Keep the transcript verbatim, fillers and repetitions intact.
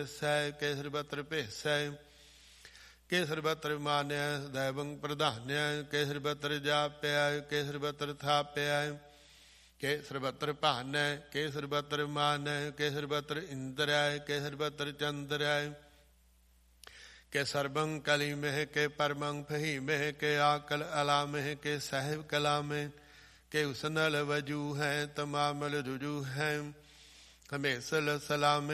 ਸੈ ਕੇਸਰ ਬਤਰ ਭੇਸੈ ਕੇਸਰ ਬਤਰ ਮਾਨਿਆ ਦੈਵੰ ਪ੍ਰਧਾਨਿਆ ਕੇਸਰ ਬਤਰ ਜਾਪਿਆ ਕੇਸਰ ਬਤਰ ਥਾਪਿਆ ਕੇਸਰ ਬਤਰ ਭਾਨੈ ਕੇਸਰ ਬਤਰ ਮਾਨੈ ਕੇਸਰ ਬਤਰ ਇੰਦਰੈ ਕੇਸਰ ਬਤਰ ਚੰਦਰੈ ਕੇ ਸਰਬੰ ਕਲੀ ਮਹਿ ਕੇ ਪਰਮੰ ਫਹੀ ਮਹਿ ਕੇ ਆਕਲ ਅਲਾ ਮਹਿ ਕੇ ਸਾਹਿਬ ਕਲਾਮੇ ਕੇ ਉਸਨਲ ਵਜੂ ਹੈ ਤਮਾਮਲ ਰੁਜੂ ਹੈ ਹਮੇਸਲ ਸਲਾਮ